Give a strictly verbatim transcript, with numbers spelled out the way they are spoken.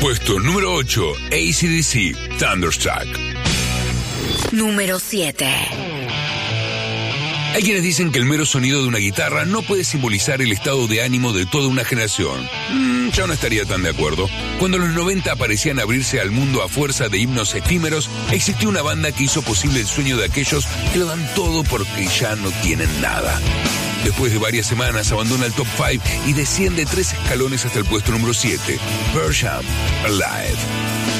Puesto número ocho, A C D C, Thunderstruck. Número siete. Hay quienes dicen que el mero sonido de una guitarra no puede simbolizar el estado de ánimo de toda una generación. Mm, yo no estaría tan de acuerdo. Cuando los noventa parecían abrirse al mundo a fuerza de himnos efímeros, existió una banda que hizo posible el sueño de aquellos que lo dan todo porque ya no tienen nada. Después de varias semanas abandona el top cinco y desciende tres escalones hasta el puesto número siete. Pearl Jam, Alive.